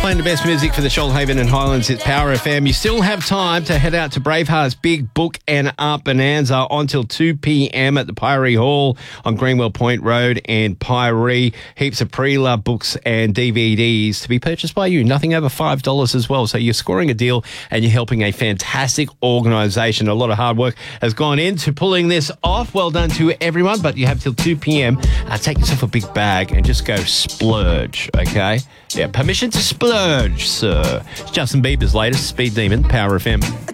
playing the best music for the Shoalhaven and Highlands. It's Power FM. You still have time to head out to Braveheart's Big Book and Art Bonanza until 2 p.m. at the Pyrie Hall on Greenwell Point Road in Pyrie. Heaps of pre-love books and DVDs to be purchased by you. Nothing over $5 as well. So you're scoring a deal and you're helping a fantastic organisation. A lot of hard work has gone into pulling this off. Well done to everyone, but you have till 2 p.m. Take yourself a big bag and just go splurge, okay? Yeah, permission to splurge, sir. It's Justin Bieber's latest, Speed Demon, Power FM.